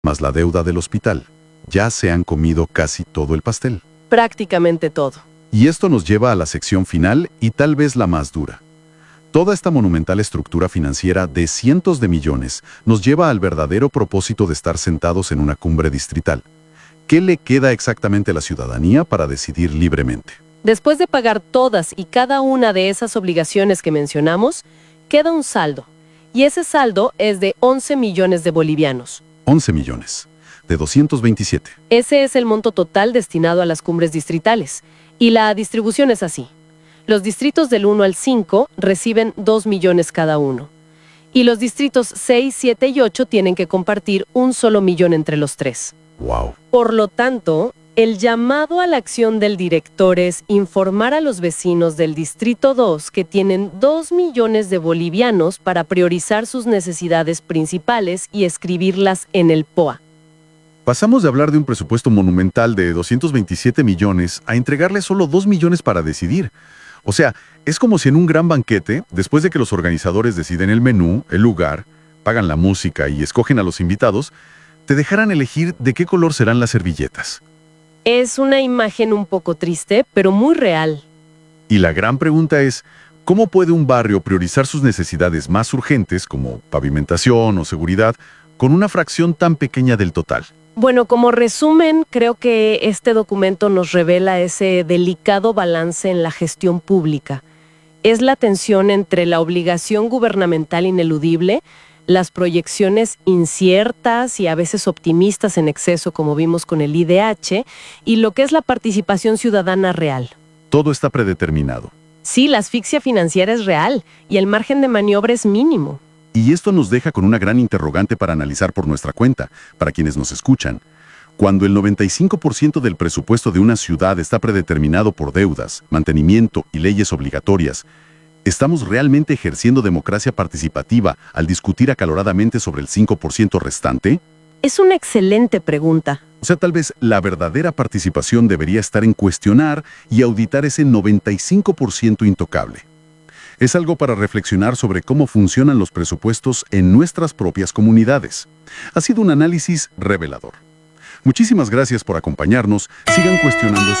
más la deuda del hospital. Ya se han comido casi todo el pastel. Prácticamente todo. Y esto nos lleva a la sección final y tal vez la más dura. Toda esta monumental estructura financiera de cientos de millones nos lleva al verdadero propósito de estar sentados en una cumbre distrital. ¿Qué le queda exactamente a la ciudadanía para decidir libremente? Después de pagar todas y cada una de esas obligaciones que mencionamos, queda un saldo. Y ese saldo es de 11 millones de bolivianos. 11 millones, de 227. Ese es el monto total destinado a las cumbres distritales. Y la distribución es así. Los distritos del 1 al 5 reciben 2 millones cada uno. Y los distritos 6, 7 y 8 tienen que compartir un solo millón entre los tres. ¡Wow! Por lo tanto, el llamado a la acción del director es informar a los vecinos del Distrito 2 que tienen 2 millones de bolivianos para priorizar sus necesidades principales y escribirlas en el POA. Pasamos de hablar de un presupuesto monumental de 227 millones a entregarle solo 2 millones para decidir. O sea, es como si en un gran banquete, después de que los organizadores deciden el menú, el lugar, pagan la música y escogen a los invitados, te dejaran elegir de qué color serán las servilletas. Es una imagen un poco triste, pero muy real. Y la gran pregunta es, ¿cómo puede un barrio priorizar sus necesidades más urgentes, como pavimentación o seguridad, con una fracción tan pequeña del total? Bueno, como resumen, creo que este documento nos revela ese delicado balance en la gestión pública. Es la tensión entre la obligación gubernamental ineludible, las proyecciones inciertas y a veces optimistas en exceso, como vimos con el IDH, y lo que es la participación ciudadana real. Todo está predeterminado. Sí, la asfixia financiera es real y el margen de maniobra es mínimo. Y esto nos deja con una gran interrogante para analizar por nuestra cuenta, para quienes nos escuchan. Cuando el 95% del presupuesto de una ciudad está predeterminado por deudas, mantenimiento y leyes obligatorias, ¿estamos realmente ejerciendo democracia participativa al discutir acaloradamente sobre el 5% restante? Es una excelente pregunta. O sea, tal vez la verdadera participación debería estar en cuestionar y auditar ese 95% intocable. Es algo para reflexionar sobre cómo funcionan los presupuestos en nuestras propias comunidades. Ha sido un análisis revelador. Muchísimas gracias por acompañarnos. Sigan cuestionando